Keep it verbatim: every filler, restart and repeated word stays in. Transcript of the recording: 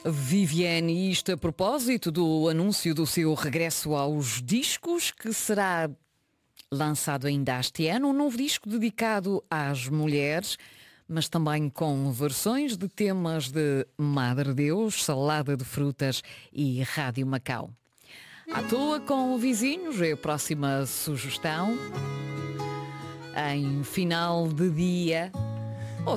Viviane, isto a propósito do anúncio do seu regresso aos discos, que será lançado ainda este ano, um novo disco dedicado às mulheres, mas também com versões de temas de Madre Deus, Salada de Frutas e Rádio Macau. À toa com vizinhos é a próxima sugestão. Em final de dia,